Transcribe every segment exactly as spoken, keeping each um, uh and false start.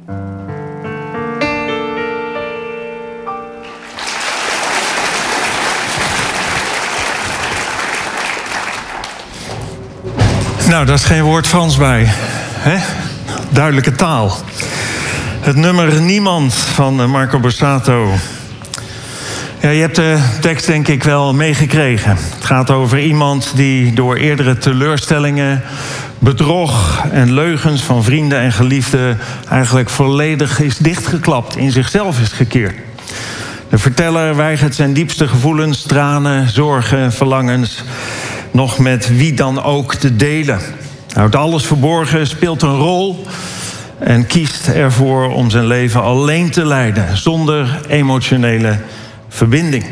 Nou, daar is geen woord Frans bij. Hè? Duidelijke taal. Het nummer Niemand van Marco Borsato. Ja, je hebt de tekst denk ik wel meegekregen. Het gaat over iemand die door eerdere teleurstellingen, bedrog en leugens van vrienden en geliefden eigenlijk volledig is dichtgeklapt, in zichzelf is gekeerd. De verteller weigert zijn diepste gevoelens, tranen, zorgen, verlangens nog met wie dan ook te delen. Houdt alles verborgen, speelt een rol en kiest ervoor om zijn leven alleen te leiden, zonder emotionele verbinding.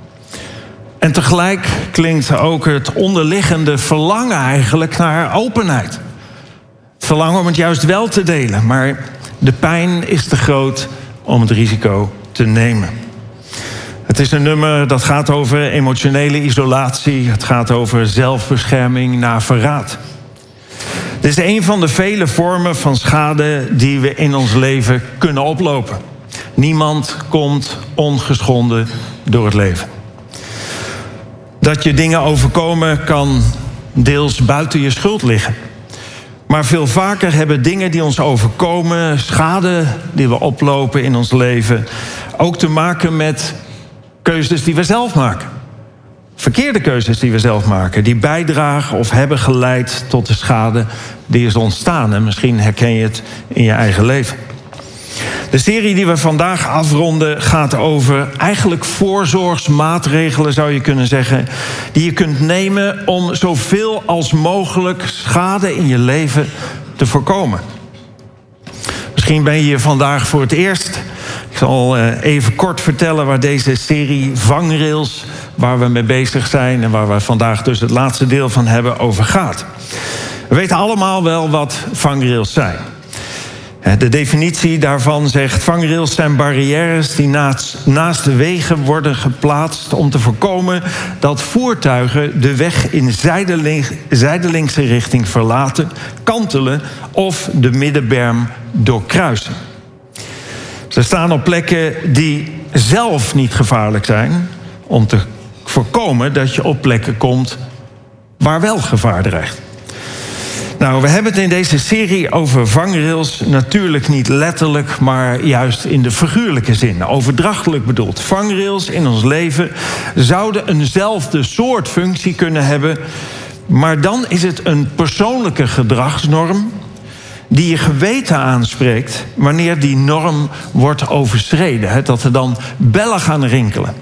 En tegelijk klinkt ook het onderliggende verlangen eigenlijk naar openheid. Het verlangen om het juist wel te delen, maar de pijn is te groot om het risico te nemen. Het is een nummer dat gaat over emotionele isolatie. Het gaat over zelfbescherming na verraad. Dit is een van de vele vormen van schade die we in ons leven kunnen oplopen. Niemand komt ongeschonden door het leven. Dat je dingen overkomen kan deels buiten je schuld liggen. Maar veel vaker hebben dingen die ons overkomen, schade die we oplopen in ons leven, ook te maken met keuzes die we zelf maken. Verkeerde keuzes die we zelf maken, die bijdragen of hebben geleid tot de schade die is ontstaan. En misschien herken je het in je eigen leven. De serie die we vandaag afronden gaat over eigenlijk voorzorgsmaatregelen, zou je kunnen zeggen, die je kunt nemen om zoveel als mogelijk schade in je leven te voorkomen. Misschien ben je hier vandaag voor het eerst. Ik zal even kort vertellen waar deze serie Vangrails, waar we mee bezig zijn en waar we vandaag dus het laatste deel van hebben, over gaat. We weten allemaal wel wat vangrails zijn. De definitie daarvan zegt: vangrails zijn barrières die naast, naast de wegen worden geplaatst om te voorkomen dat voertuigen de weg in zijdeling, zijdelingse richting verlaten, kantelen of de middenberm doorkruisen. Ze staan op plekken die zelf niet gevaarlijk zijn, om te voorkomen dat je op plekken komt waar wel gevaar dreigt. Nou, we hebben het in deze serie over vangrails natuurlijk niet letterlijk, maar juist in de figuurlijke zin, overdrachtelijk bedoeld. Vangrails in ons leven zouden eenzelfde soort functie kunnen hebben, maar dan is het een persoonlijke gedragsnorm die je geweten aanspreekt wanneer die norm wordt overschreden. Dat er dan bellen gaan rinkelen.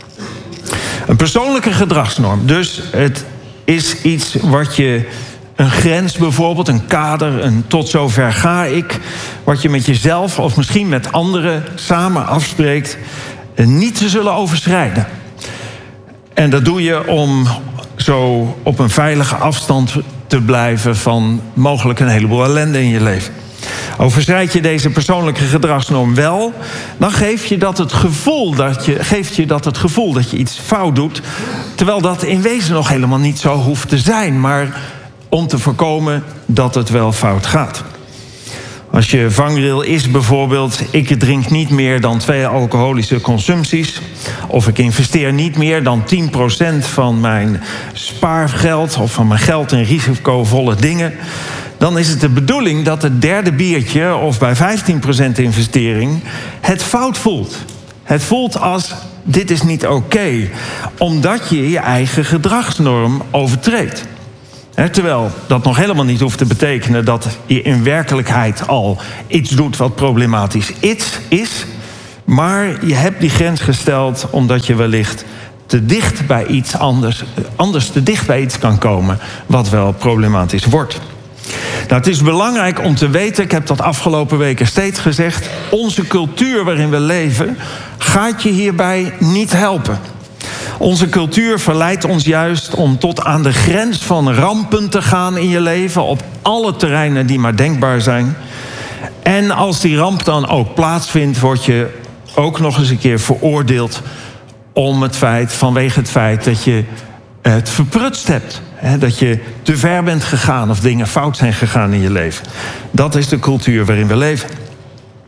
Een persoonlijke gedragsnorm. Dus het is iets wat je, een grens bijvoorbeeld, een kader, een tot zover ga ik, wat je met jezelf of misschien met anderen samen afspreekt, niet te zullen overschrijden. En dat doe je om zo op een veilige afstand te blijven van mogelijk een heleboel ellende in je leven. Overschrijd je deze persoonlijke gedragsnorm wel, dan geef je dat het gevoel dat je, geeft je dat het gevoel dat je iets fout doet, terwijl dat in wezen nog helemaal niet zo hoeft te zijn, maar om te voorkomen dat het wel fout gaat. Als je vangrail is bijvoorbeeld: ik drink niet meer dan twee alcoholische consumpties, of ik investeer niet meer dan tien procent van mijn spaargeld of van mijn geld in risicovolle dingen, dan is het de bedoeling dat het derde biertje of bij vijftien procent investering het fout voelt. Het voelt als: dit is niet oké, omdat je je eigen gedragsnorm overtreedt. He, terwijl dat nog helemaal niet hoeft te betekenen dat je in werkelijkheid al iets doet wat problematisch is. Maar je hebt die grens gesteld omdat je wellicht te dicht bij iets anders, anders te dicht bij iets kan komen wat wel problematisch wordt. Nou, het is belangrijk om te weten, ik heb dat afgelopen weken steeds gezegd, onze cultuur waarin we leven gaat je hierbij niet helpen. Onze cultuur verleidt ons juist om tot aan de grens van rampen te gaan in je leven, op alle terreinen die maar denkbaar zijn. En als die ramp dan ook plaatsvindt, word je ook nog eens een keer veroordeeld om het feit, vanwege het feit dat je het verprutst hebt. Hè, dat je te ver bent gegaan of dingen fout zijn gegaan in je leven. Dat is de cultuur waarin we leven.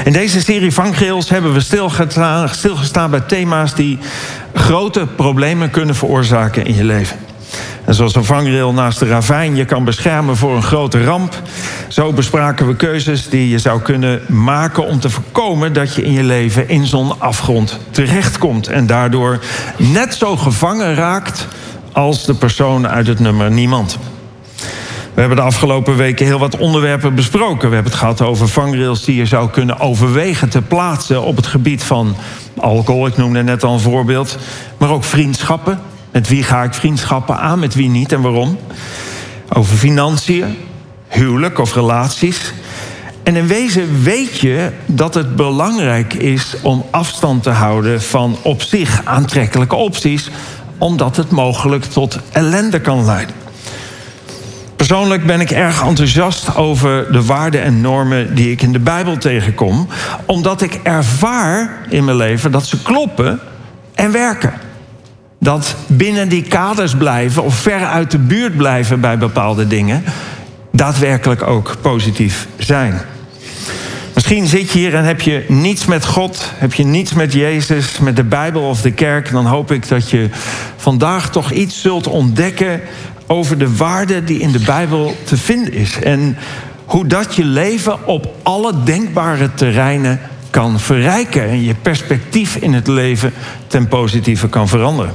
In deze serie vangrails hebben we stilgestaan, stilgestaan bij thema's die grote problemen kunnen veroorzaken in je leven. En zoals een vangrail naast de ravijn je kan beschermen voor een grote ramp, zo bespraken we keuzes die je zou kunnen maken om te voorkomen dat je in je leven in zo'n afgrond terechtkomt en daardoor net zo gevangen raakt als de persoon uit het nummer Niemand. We hebben de afgelopen weken heel wat onderwerpen besproken. We hebben het gehad over vangrails die je zou kunnen overwegen te plaatsen op het gebied van alcohol. Ik noemde net al een voorbeeld. Maar ook vriendschappen. Met wie ga ik vriendschappen aan, met wie niet en waarom? Over financiën, huwelijk of relaties. En in wezen weet je dat het belangrijk is om afstand te houden van op zich aantrekkelijke opties, omdat het mogelijk tot ellende kan leiden. Persoonlijk ben ik erg enthousiast over de waarden en normen die ik in de Bijbel tegenkom, omdat ik ervaar in mijn leven dat ze kloppen en werken. Dat binnen die kaders blijven of ver uit de buurt blijven bij bepaalde dingen daadwerkelijk ook positief zijn. Misschien zit je hier en heb je niets met God, heb je niets met Jezus, met de Bijbel of de kerk. Dan hoop ik dat je vandaag toch iets zult ontdekken over de waarde die in de Bijbel te vinden is. En hoe dat je leven op alle denkbare terreinen kan verrijken en je perspectief in het leven ten positieve kan veranderen.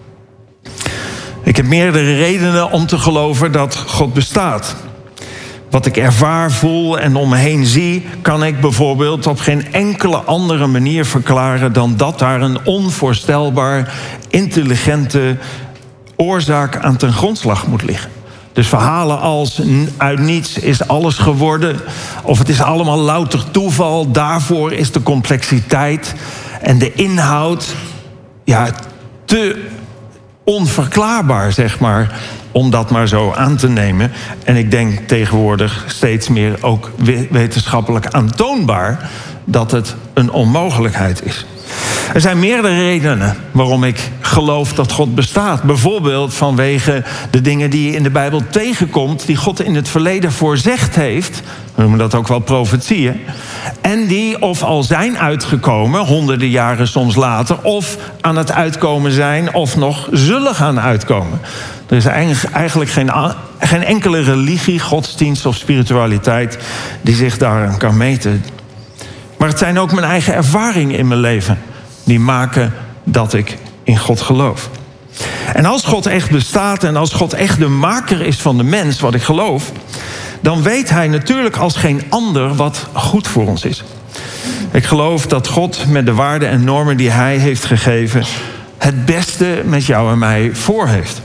Ik heb meerdere redenen om te geloven dat God bestaat. Wat ik ervaar, voel en om me heen zie, kan ik bijvoorbeeld op geen enkele andere manier verklaren dan dat daar een onvoorstelbaar intelligente oorzaak aan ten grondslag moet liggen. Dus verhalen als uit niets is alles geworden, of het is allemaal louter toeval, daarvoor is de complexiteit en de inhoud ja, te onverklaarbaar, zeg maar, om dat maar zo aan te nemen. En ik denk tegenwoordig steeds meer ook wetenschappelijk aantoonbaar dat het een onmogelijkheid is. Er zijn meerdere redenen waarom ik geloof dat God bestaat. Bijvoorbeeld vanwege de dingen die je in de Bijbel tegenkomt, die God in het verleden voorzegd heeft. We noemen dat ook wel profetieën. En die of al zijn uitgekomen, honderden jaren soms later, of aan het uitkomen zijn, of nog zullen gaan uitkomen. Er is eigenlijk geen, geen enkele religie, godsdienst of spiritualiteit die zich daaraan kan meten. Maar het zijn ook mijn eigen ervaringen in mijn leven die maken dat ik in God geloof. En als God echt bestaat en als God echt de maker is van de mens, wat ik geloof, dan weet hij natuurlijk als geen ander wat goed voor ons is. Ik geloof dat God met de waarden en normen die hij heeft gegeven het beste met jou en mij voor heeft.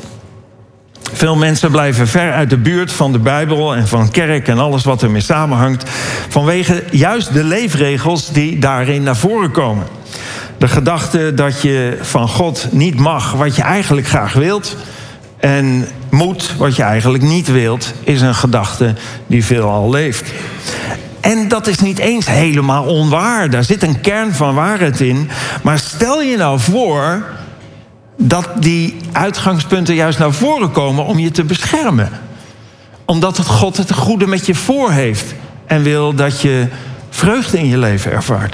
Veel mensen blijven ver uit de buurt van de Bijbel en van kerk en alles wat ermee samenhangt, vanwege juist de leefregels die daarin naar voren komen. De gedachte dat je van God niet mag wat je eigenlijk graag wilt en moet wat je eigenlijk niet wilt, is een gedachte die veelal leeft. En dat is niet eens helemaal onwaar. Daar zit een kern van waarheid in. Maar stel je nou voor dat die uitgangspunten juist naar voren komen om je te beschermen. Omdat het God het goede met je voor heeft en wil dat je vreugde in je leven ervaart.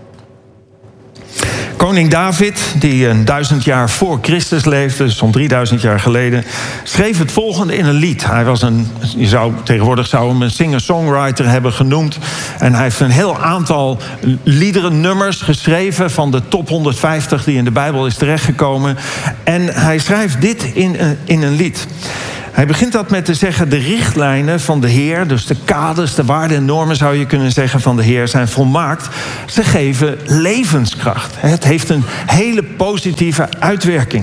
Koning David, die een duizend jaar voor Christus leefde, dus zo'n drieduizend jaar geleden, schreef het volgende in een lied. Hij was een, je zou, tegenwoordig zou hem een singer-songwriter hebben genoemd. En hij heeft een heel aantal liederen, nummers geschreven van de top honderdvijftig die in de Bijbel is terechtgekomen. En hij schrijft dit in een, in een lied. Hij begint dat met te zeggen, de richtlijnen van de Heer, dus de kaders, de waarden en normen zou je kunnen zeggen van de Heer, zijn volmaakt. Ze geven levenskracht. Het heeft een hele positieve uitwerking.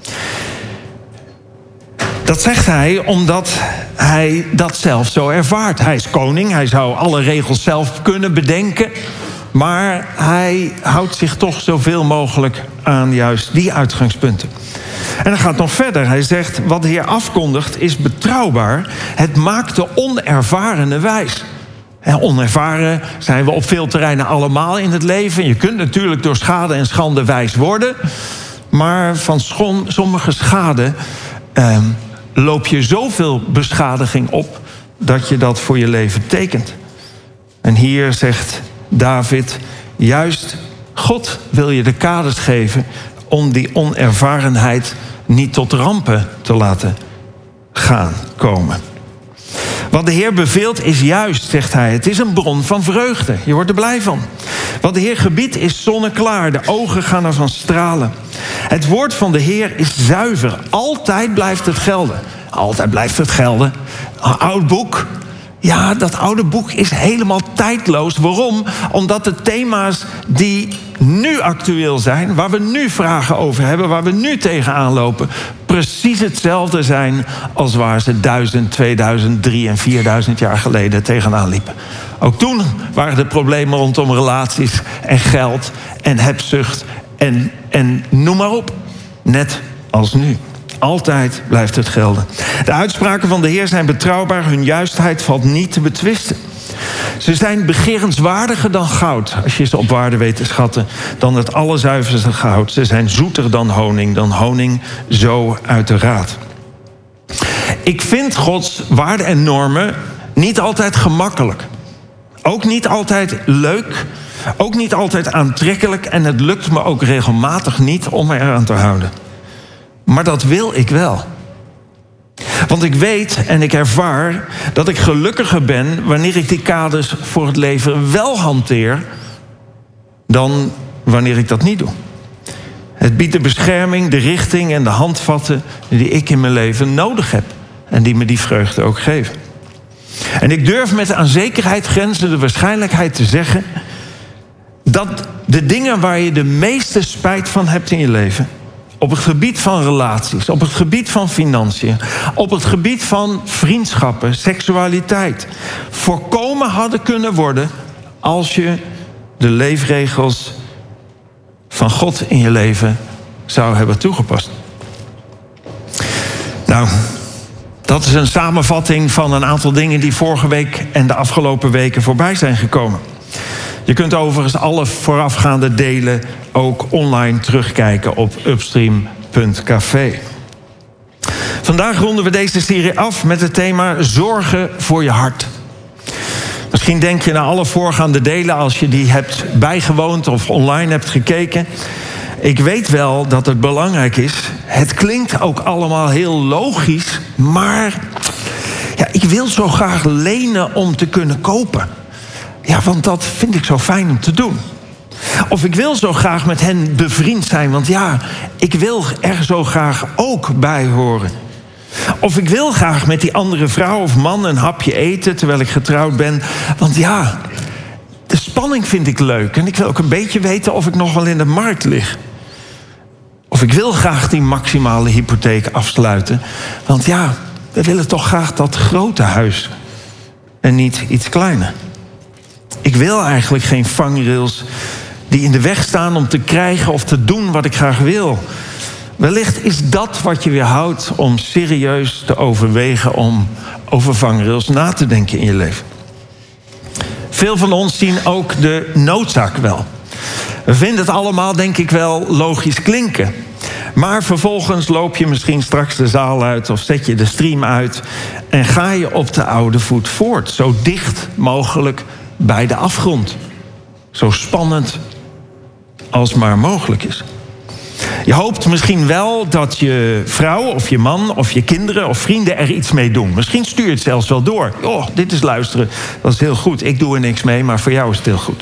Dat zegt hij omdat hij dat zelf zo ervaart. Hij is koning, hij zou alle regels zelf kunnen bedenken, maar hij houdt zich toch zoveel mogelijk aan juist die uitgangspunten. En hij gaat nog verder. Hij zegt, wat de Heer afkondigt is betrouwbaar. Het maakt de onervarene wijs. En onervaren zijn we op veel terreinen allemaal in het leven. Je kunt natuurlijk door schade en schande wijs worden. Maar van schon, sommige schade eh, loop je zoveel beschadiging op dat je dat voor je leven tekent. En hier zegt David, juist God wil je de kaders geven om die onervarenheid niet tot rampen te laten gaan komen. Wat de Heer beveelt is juist, zegt hij. Het is een bron van vreugde. Je wordt er blij van. Wat de Heer gebiedt is zonneklaar. De ogen gaan ervan stralen. Het woord van de Heer is zuiver. Altijd blijft het gelden. Altijd blijft het gelden. Een oud boek. Ja, dat oude boek is helemaal tijdloos. Waarom? Omdat de thema's die nu actueel zijn, waar we nu vragen over hebben, waar we nu tegenaan lopen, precies hetzelfde zijn als waar ze duizend, tweeduizend, drie en vierduizend jaar geleden tegenaan liepen. Ook toen waren de problemen rondom relaties en geld en hebzucht en, en noem maar op. Net als nu. Altijd blijft het gelden. De uitspraken van de Heer zijn betrouwbaar. Hun juistheid valt niet te betwisten. Ze zijn begerenswaardiger dan goud, als je ze op waarde weet te schatten, dan het allerzuiverste goud. Ze zijn zoeter dan honing, dan honing zo uit de raad. Ik vind Gods waarden en normen niet altijd gemakkelijk. Ook niet altijd leuk. Ook niet altijd aantrekkelijk. En het lukt me ook regelmatig niet om er aan te houden. Maar dat wil ik wel. Want ik weet en ik ervaar dat ik gelukkiger ben wanneer ik die kaders voor het leven wel hanteer, dan wanneer ik dat niet doe. Het biedt de bescherming, de richting en de handvatten die ik in mijn leven nodig heb. En die me die vreugde ook geven. En ik durf met aan zekerheid grenzende waarschijnlijkheid te zeggen dat de dingen waar je de meeste spijt van hebt in je leven, op het gebied van relaties, op het gebied van financiën, op het gebied van vriendschappen, seksualiteit, voorkomen hadden kunnen worden als je de leefregels van God in je leven zou hebben toegepast. Nou, dat is een samenvatting van een aantal dingen die vorige week en de afgelopen weken voorbij zijn gekomen. Je kunt overigens alle voorafgaande delen ook online terugkijken op upstream punt café. Vandaag ronden we deze serie af met het thema zorgen voor je hart. Misschien denk je naar alle voorgaande delen als je die hebt bijgewoond of online hebt gekeken. Ik weet wel dat het belangrijk is. Het klinkt ook allemaal heel logisch, maar ja, ik wil zo graag lenen om te kunnen kopen. Ja, want dat vind ik zo fijn om te doen. Of ik wil zo graag met hen bevriend zijn, want ja, ik wil er zo graag ook bij horen. Of ik wil graag met die andere vrouw of man een hapje eten terwijl ik getrouwd ben. Want ja, de spanning vind ik leuk. En ik wil ook een beetje weten of ik nog wel in de markt lig. Of ik wil graag die maximale hypotheek afsluiten. Want ja, we willen toch graag dat grote huis. En niet iets kleiner. Ik wil eigenlijk geen vangrails die in de weg staan om te krijgen of te doen wat ik graag wil. Wellicht is dat wat je weerhoudt om serieus te overwegen om over vangrails na te denken in je leven. Veel van ons zien ook de noodzaak wel. We vinden het allemaal, denk ik wel, logisch klinken. Maar vervolgens loop je misschien straks de zaal uit of zet je de stream uit en ga je op de oude voet voort. Zo dicht mogelijk bij de afgrond. Zo spannend als maar mogelijk is. Je hoopt misschien wel dat je vrouw of je man of je kinderen of vrienden er iets mee doen. Misschien stuur je het zelfs wel door. Oh, dit is luisteren, dat is heel goed. Ik doe er niks mee, maar voor jou is het heel goed.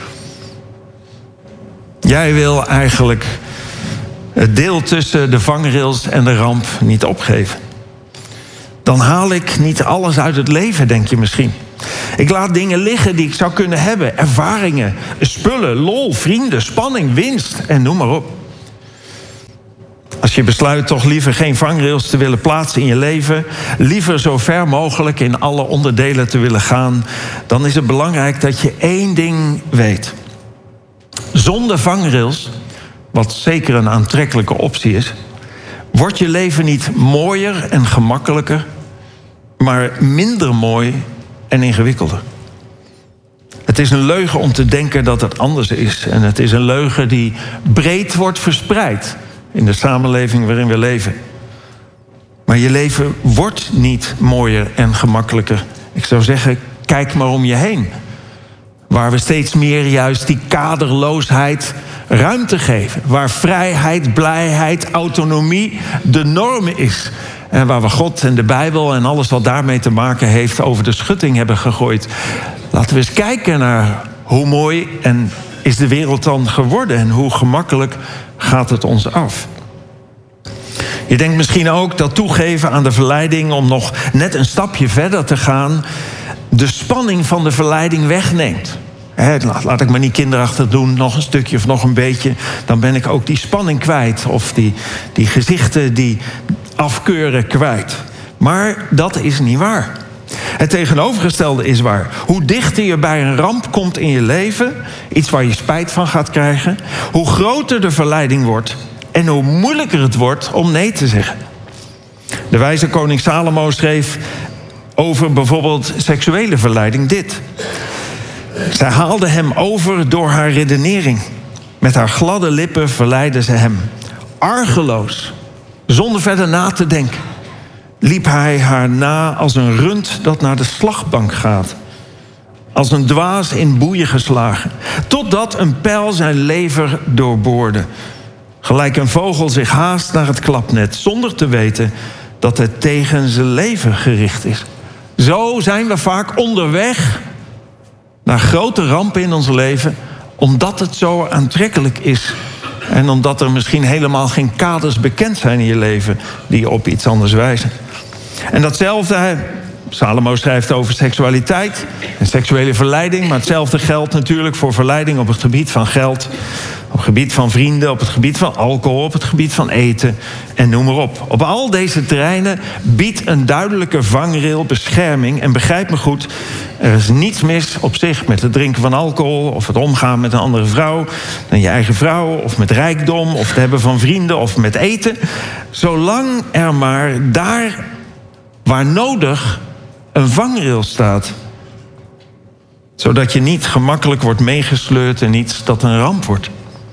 Jij wil eigenlijk het deel tussen de vangrails en de ramp niet opgeven. Dan haal ik niet alles uit het leven, denk je misschien. Ik laat dingen liggen die ik zou kunnen hebben. Ervaringen, spullen, lol, vrienden, spanning, winst en noem maar op. Als je besluit toch liever geen vangrails te willen plaatsen in je leven, liever zo ver mogelijk in alle onderdelen te willen gaan, dan is het belangrijk dat je één ding weet. Zonder vangrails, wat zeker een aantrekkelijke optie is, wordt je leven niet mooier en gemakkelijker, maar minder mooi en ingewikkelder. Het is een leugen om te denken dat het anders is. En het is een leugen die breed wordt verspreid in de samenleving waarin we leven. Maar je leven wordt niet mooier en gemakkelijker. Ik zou zeggen, kijk maar om je heen. Waar we steeds meer juist die kaderloosheid ruimte geven. Waar vrijheid, blijheid, autonomie de norm is. En waar we God en de Bijbel en alles wat daarmee te maken heeft over de schutting hebben gegooid. Laten we eens kijken naar hoe mooi en is de wereld dan geworden. En hoe gemakkelijk gaat het ons af. Je denkt misschien ook dat toegeven aan de verleiding om nog net een stapje verder te gaan de spanning van de verleiding wegneemt. He, laat ik maar niet kinderachtig doen, nog een stukje of nog een beetje. Dan ben ik ook die spanning kwijt. Of die, die gezichten die afkeuren kwijt. Maar dat is niet waar. Het tegenovergestelde is waar. Hoe dichter je bij een ramp komt in je leven, iets waar je spijt van gaat krijgen, hoe groter de verleiding wordt en hoe moeilijker het wordt om nee te zeggen. De wijze koning Salomo schreef over bijvoorbeeld seksuele verleiding dit. Zij haalde hem over door haar redenering. Met haar gladde lippen verleidde ze hem. Argeloos, zonder verder na te denken, liep hij haar na als een rund dat naar de slagbank gaat. Als een dwaas in boeien geslagen. Totdat een pijl zijn lever doorboorde. Gelijk een vogel zich haast naar het klapnet, zonder te weten dat het tegen zijn leven gericht is. Zo zijn we vaak onderweg naar grote rampen in ons leven, omdat het zo aantrekkelijk is. En omdat er misschien helemaal geen kaders bekend zijn in je leven die je op iets anders wijzen. En datzelfde, Salomo schrijft over seksualiteit en seksuele verleiding, maar hetzelfde geldt natuurlijk voor verleiding op het gebied van geld, op het gebied van vrienden, op het gebied van alcohol, op het gebied van eten en noem maar op. Op al deze terreinen biedt een duidelijke vangrail bescherming. En begrijp me goed, er is niets mis op zich met het drinken van alcohol of het omgaan met een andere vrouw dan je eigen vrouw, of met rijkdom of het hebben van vrienden of met eten. Zolang er maar daar waar nodig een vangrail staat. Zodat je niet gemakkelijk wordt meegesleurd in iets dat een ramp wordt.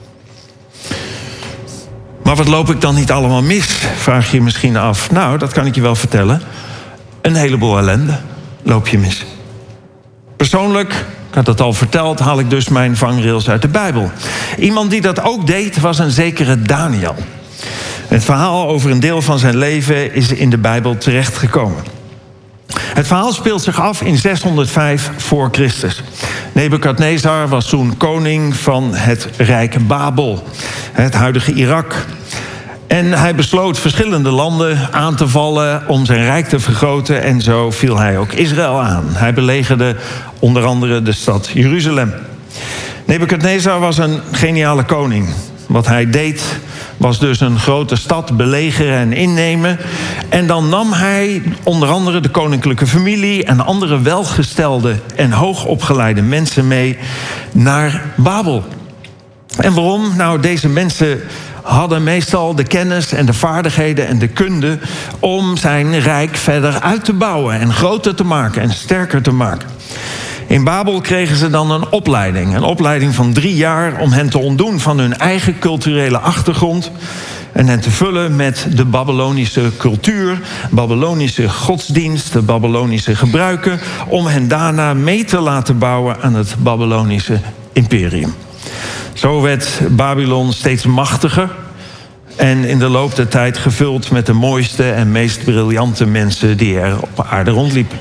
Maar wat loop ik dan niet allemaal mis, vraag je je misschien af. Nou, dat kan ik je wel vertellen. Een heleboel ellende loop je mis. Persoonlijk, ik had het al verteld, haal ik dus mijn vangrails uit de Bijbel. Iemand die dat ook deed was een zekere Daniel. Het verhaal over een deel van zijn leven is in de Bijbel terechtgekomen. Het verhaal speelt zich af in zeshonderdvijf voor Christus. Nebukadnezar was toen koning van het rijk Babel, het huidige Irak. En hij besloot verschillende landen aan te vallen om zijn rijk te vergroten. En zo viel hij ook Israël aan. Hij belegerde onder andere de stad Jeruzalem. Nebukadnezar was een geniale koning. Wat hij deed was dus een grote stad belegeren en innemen. En dan nam hij onder andere de koninklijke familie en andere welgestelde en hoogopgeleide mensen mee naar Babel. En waarom? Nou, deze mensen hadden meestal de kennis en de vaardigheden en de kunde om zijn rijk verder uit te bouwen en groter te maken en sterker te maken. In Babel kregen ze dan een opleiding. Een opleiding van drie jaar om hen te ontdoen van hun eigen culturele achtergrond en hen te vullen met de Babylonische cultuur, Babylonische godsdienst, de Babylonische gebruiken, om hen daarna mee te laten bouwen aan het Babylonische imperium. Zo werd Babylon steeds machtiger en in de loop der tijd gevuld met de mooiste en meest briljante mensen die er op aarde rondliepen.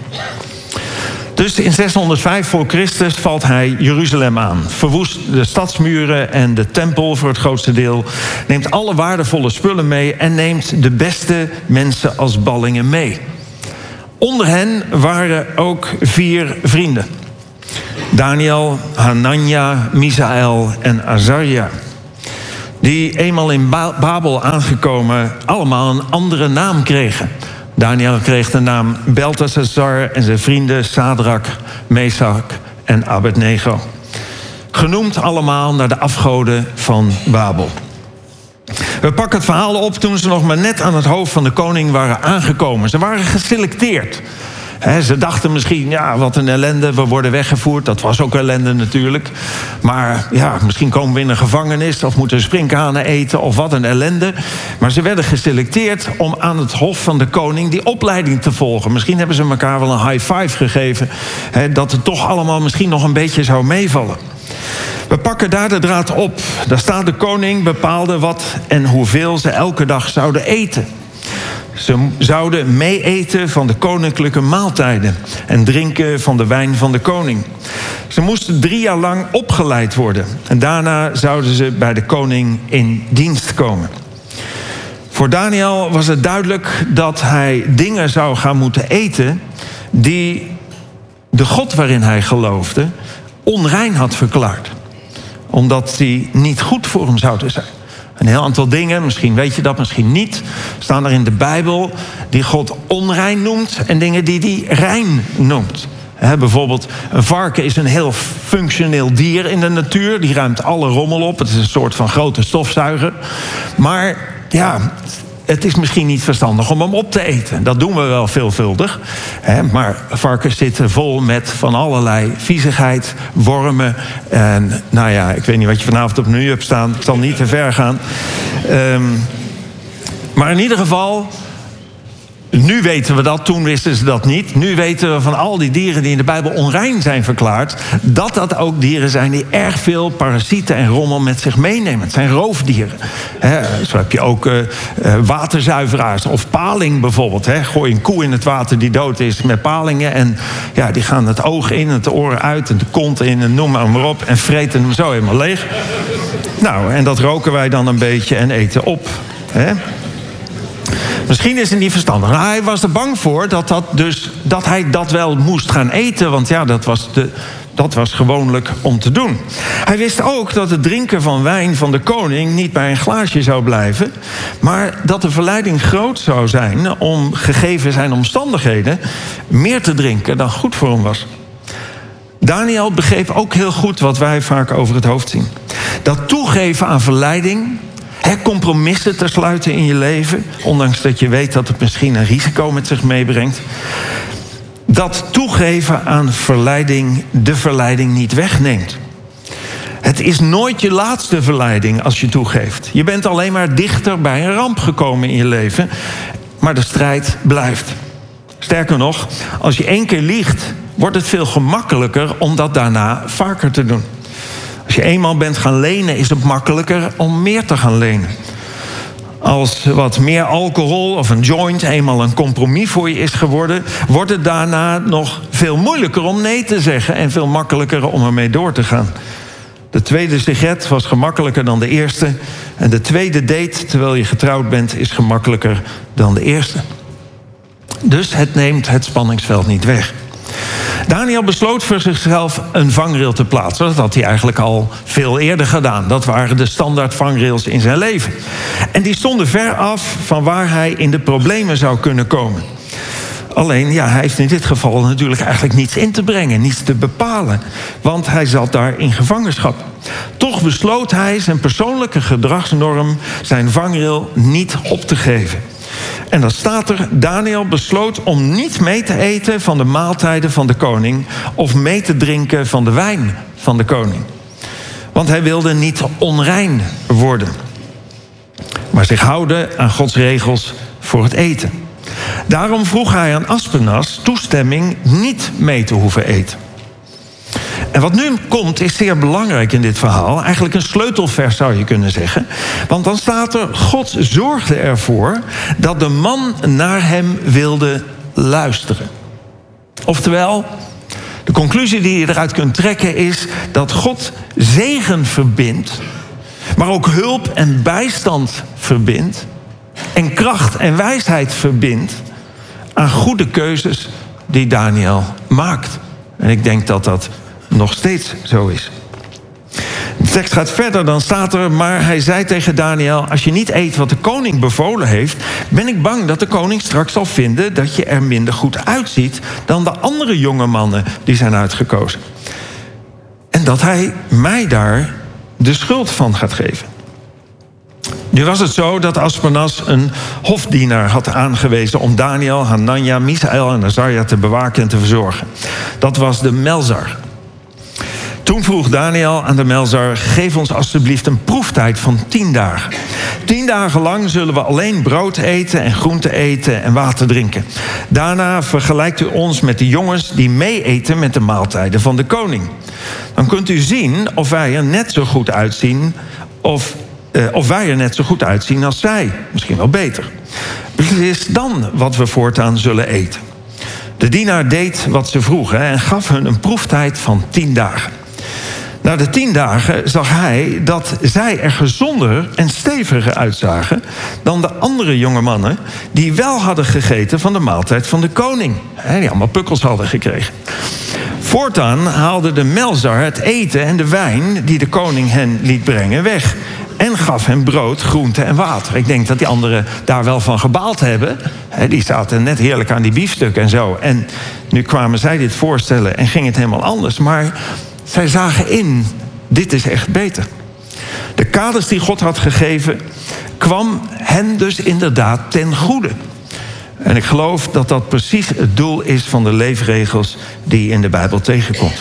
Dus in zeshonderdvijf voor Christus valt hij Jeruzalem aan. Verwoest de stadsmuren en de tempel voor het grootste deel. Neemt alle waardevolle spullen mee en neemt de beste mensen als ballingen mee. Onder hen waren ook vier vrienden. Daniel, Hanania, Misaël en Azaria. Die eenmaal in Babel aangekomen allemaal een andere naam kregen. Daniel kreeg de naam Belteshazzar en zijn vrienden Sadrak, Mesach en Abednego. Genoemd allemaal naar de afgoden van Babel. We pakken het verhaal op toen ze nog maar net aan het hoofd van de koning waren aangekomen. Ze waren geselecteerd. He, ze dachten misschien, ja, wat een ellende, we worden weggevoerd. Dat was ook ellende natuurlijk. Maar ja, misschien komen we in een gevangenis of moeten sprinkhanen eten of wat een ellende. Maar ze werden geselecteerd om aan het hof van de koning die opleiding te volgen. Misschien hebben ze elkaar wel een high five gegeven. He, dat het toch allemaal misschien nog een beetje zou meevallen. We pakken daar de draad op. Daar staat de koning bepaalde wat en hoeveel ze elke dag zouden eten. Ze zouden meeeten van de koninklijke maaltijden en drinken van de wijn van de koning. Ze moesten drie jaar lang opgeleid worden. En daarna zouden ze bij de koning in dienst komen. Voor Daniel was het duidelijk dat hij dingen zou gaan moeten eten die de God waarin hij geloofde onrein had verklaard. Omdat die niet goed voor hem zouden zijn. Een heel aantal dingen, misschien weet je dat, misschien niet, staan er in de Bijbel die God onrein noemt en dingen die hij rein noemt. He, bijvoorbeeld, een varken is een heel functioneel dier in de natuur. Die ruimt alle rommel op. Het is een soort van grote stofzuiger. Maar ja, het is misschien niet verstandig om hem op te eten. Dat doen we wel veelvuldig. He, maar varkens zitten vol met van allerlei viezigheid, wormen. En nou ja, ik weet niet wat je vanavond op het menu hebt staan. Het zal niet te ver gaan. Um, maar in ieder geval, nu weten we dat, toen wisten ze dat niet. Nu weten we van al die dieren die in de Bijbel onrein zijn verklaard, dat dat ook dieren zijn die erg veel parasieten en rommel met zich meenemen. Het zijn roofdieren. He, zo heb je ook uh, uh, waterzuiveraars of paling bijvoorbeeld. He. Gooi een koe in het water die dood is met palingen en ja, die gaan het oog in, het oor uit en de kont in en noem maar, maar op en vreten hem zo helemaal leeg. Nou, en dat roken wij dan een beetje en eten op. He. Misschien is het niet verstandig. Nou, hij was er bang voor dat, dat, dus, dat hij dat wel moest gaan eten. Want ja, dat was, de, dat was gewoonlijk om te doen. Hij wist ook dat het drinken van wijn van de koning niet bij een glaasje zou blijven. Maar dat de verleiding groot zou zijn om, gegeven zijn omstandigheden, meer te drinken dan goed voor hem was. Daniel begreep ook heel goed wat wij vaak over het hoofd zien. Dat toegeven aan verleiding, He, compromissen te sluiten in je leven, ondanks dat je weet dat het misschien een risico met zich meebrengt. Dat toegeven aan verleiding de verleiding niet wegneemt. Het is nooit je laatste verleiding als je toegeeft. Je bent alleen maar dichter bij een ramp gekomen in je leven, maar de strijd blijft. Sterker nog, als je één keer liegt, wordt het veel gemakkelijker om dat daarna vaker te doen. Als je eenmaal bent gaan lenen, is het makkelijker om meer te gaan lenen. Als wat meer alcohol of een joint eenmaal een compromis voor je is geworden, wordt het daarna nog veel moeilijker om nee te zeggen en veel makkelijker om ermee door te gaan. De tweede sigaret was gemakkelijker dan de eerste. En de tweede date, terwijl je getrouwd bent, is gemakkelijker dan de eerste. Dus het neemt het spanningsveld niet weg. Daniel besloot voor zichzelf een vangrail te plaatsen. Dat had hij eigenlijk al veel eerder gedaan. Dat waren de standaard vangrails in zijn leven. En die stonden ver af van waar hij in de problemen zou kunnen komen. Alleen, ja, hij heeft in dit geval natuurlijk eigenlijk niets in te brengen, niets te bepalen. Want hij zat daar in gevangenschap. Toch besloot hij zijn persoonlijke gedragsnorm, zijn vangrail, niet op te geven. En dan staat er, Daniel besloot om niet mee te eten van de maaltijden van de koning of mee te drinken van de wijn van de koning. Want hij wilde niet onrein worden, maar zich houden aan Gods regels voor het eten. Daarom vroeg hij aan Aspenas toestemming niet mee te hoeven eten. En wat nu komt is zeer belangrijk in dit verhaal. Eigenlijk een sleutelvers zou je kunnen zeggen. Want dan staat er, God zorgde ervoor dat de man naar hem wilde luisteren. Oftewel, de conclusie die je eruit kunt trekken is dat God zegen verbindt, maar ook hulp en bijstand verbindt en kracht en wijsheid verbindt aan goede keuzes die Daniel maakt. En ik denk dat dat nog steeds zo is. De tekst gaat verder, dan staat er, maar hij zei tegen Daniel, als je niet eet wat de koning bevolen heeft, ben ik bang dat de koning straks zal vinden dat je er minder goed uitziet dan de andere jonge mannen die zijn uitgekozen. En dat hij mij daar de schuld van gaat geven. Nu was het zo dat Aspenas een hofdienaar had aangewezen om Daniel, Hanania, Misaël en Azaria te bewaken en te verzorgen. Dat was de Melzar. Toen vroeg Daniel aan de Melzar: geef ons alstublieft een proeftijd van tien dagen. Tien dagen lang zullen we alleen brood eten en groente eten en water drinken. Daarna vergelijkt u ons met de jongens die mee eten met de maaltijden van de koning. Dan kunt u zien of wij er net zo goed uitzien of, uh, of wij er net zo goed uitzien als zij. Misschien wel beter. Beslis dan wat we voortaan zullen eten. De dienaar deed wat ze vroegen en gaf hun een proeftijd van tien dagen. Na de tien dagen zag hij dat zij er gezonder en steviger uitzagen dan de andere jonge mannen die wel hadden gegeten van de maaltijd van de koning. Die allemaal pukkels hadden gekregen. Voortaan haalde de Melzar het eten en de wijn die de koning hen liet brengen weg. En gaf hen brood, groente en water. Ik denk dat die anderen daar wel van gebaald hebben. Die zaten net heerlijk aan die biefstuk en zo. En nu kwamen zij dit voorstellen en ging het helemaal anders. Maar zij zagen in, dit is echt beter. De kaders die God had gegeven, kwam hen dus inderdaad ten goede. En ik geloof dat dat precies het doel is van de leefregels die je in de Bijbel tegenkomt.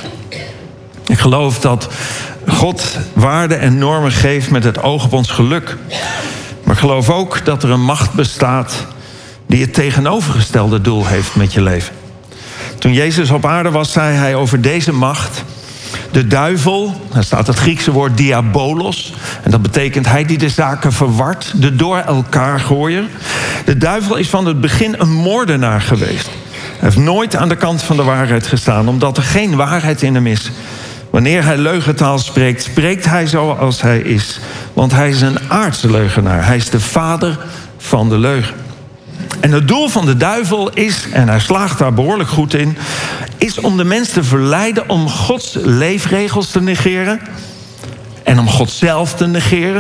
Ik geloof dat God waarden en normen geeft met het oog op ons geluk. Maar ik geloof ook dat er een macht bestaat die het tegenovergestelde doel heeft met je leven. Toen Jezus op aarde was, zei hij over deze macht: de duivel, daar staat het Griekse woord diabolos. En dat betekent hij die de zaken verwart, de door elkaar gooier. De duivel is van het begin een moordenaar geweest. Hij heeft nooit aan de kant van de waarheid gestaan, omdat er geen waarheid in hem is. Wanneer hij leugentaal spreekt, spreekt hij zoals hij is. Want hij is een aardse leugenaar. Hij is de vader van de leugen. En het doel van de duivel is, en hij slaagt daar behoorlijk goed in, is om de mens te verleiden om Gods leefregels te negeren. En om God zelf te negeren.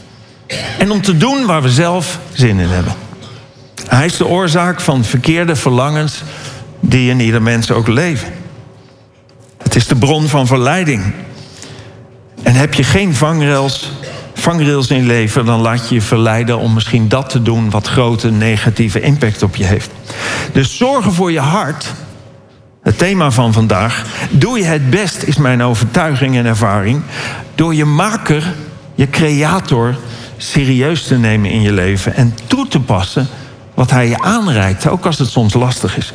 En om te doen waar we zelf zin in hebben. Hij is de oorzaak van verkeerde verlangens die in ieder mens ook leven. Het is de bron van verleiding. En heb je geen vangrails, vangrails in je leven, dan laat je je verleiden om misschien dat te doen wat grote negatieve impact op je heeft. Dus zorgen voor je hart, het thema van vandaag, doe je het best, is mijn overtuiging en ervaring, door je maker, je creator, serieus te nemen in je leven en toe te passen wat hij je aanreikt, ook als het soms lastig is.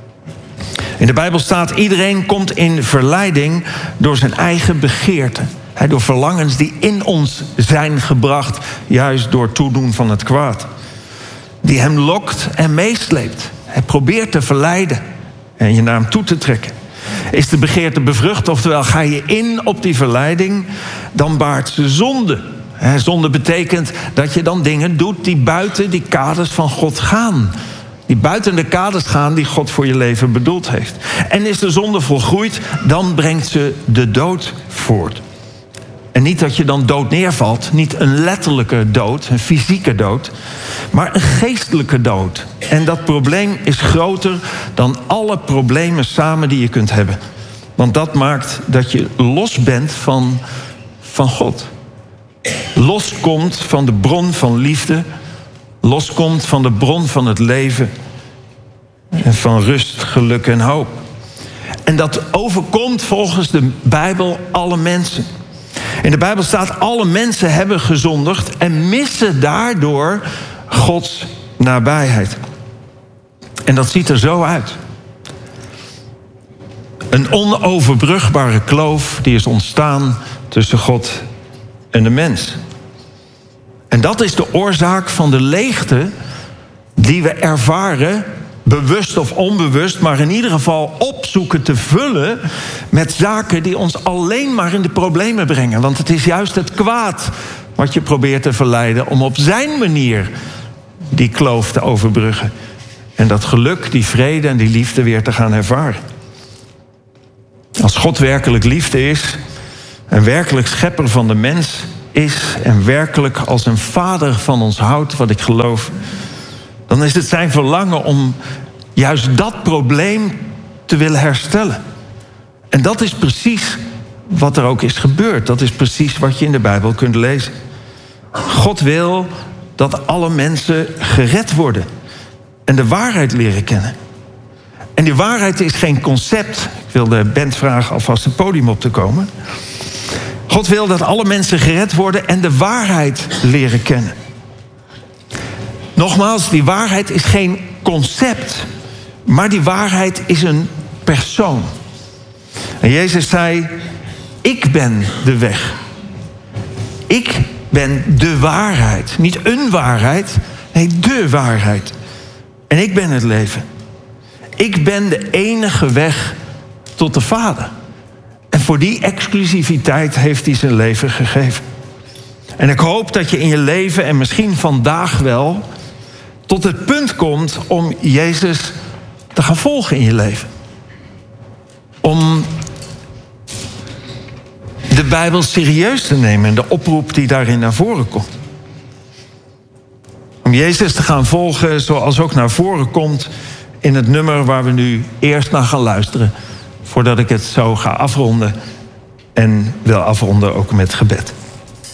In de Bijbel staat: iedereen komt in verleiding door zijn eigen begeerte. Door verlangens die in ons zijn gebracht, juist door toedoen van het kwaad. Die hem lokt en meesleept. Hij probeert te verleiden en je naar hem toe te trekken. Is de begeerte bevrucht, oftewel ga je in op die verleiding, dan baart ze zonde. Zonde betekent dat je dan dingen doet die buiten die kaders van God gaan. Die buiten de kaders gaan die God voor je leven bedoeld heeft. En is de zonde volgroeid, dan brengt ze de dood voort. En niet dat je dan dood neervalt, niet een letterlijke dood, een fysieke dood, maar een geestelijke dood. En dat probleem is groter dan alle problemen samen die je kunt hebben. Want dat maakt dat je los bent van, van God. Loskomt van de bron van liefde, loskomt van de bron van het leven en van rust, geluk en hoop. En dat overkomt volgens de Bijbel alle mensen. In de Bijbel staat: alle mensen hebben gezondigd en missen daardoor Gods nabijheid. En dat ziet er zo uit. Een onoverbrugbare kloof die is ontstaan tussen God en de mens. En dat is de oorzaak van de leegte die we ervaren, bewust of onbewust, maar in ieder geval opzoeken te vullen met zaken die ons alleen maar in de problemen brengen. Want het is juist het kwaad wat je probeert te verleiden om op zijn manier die kloof te overbruggen. En dat geluk, die vrede en die liefde weer te gaan ervaren. Als God werkelijk liefde is en werkelijk schepper van de mens is en werkelijk als een vader van ons houdt, wat ik geloof, dan is het zijn verlangen om juist dat probleem te willen herstellen. En dat is precies wat er ook is gebeurd. Dat is precies wat je in de Bijbel kunt lezen. God wil dat alle mensen gered worden en de waarheid leren kennen. En die waarheid is geen concept. Ik wil de band vragen alvast het podium op te komen. God wil dat alle mensen gered worden en de waarheid leren kennen. Nogmaals, die waarheid is geen concept, maar die waarheid is een persoon. En Jezus zei, ik ben de weg. Ik ben de waarheid. Niet een waarheid, nee, de waarheid. En ik ben het leven. Ik ben de enige weg tot de Vader. En voor die exclusiviteit heeft hij zijn leven gegeven. En ik hoop dat je in je leven, en misschien vandaag wel, tot het punt komt om Jezus te gaan volgen in je leven. Om de Bijbel serieus te nemen en de oproep die daarin naar voren komt. Om Jezus te gaan volgen zoals ook naar voren komt in het nummer waar we nu eerst naar gaan luisteren, voordat ik het zo ga afronden en wil afronden ook met gebed.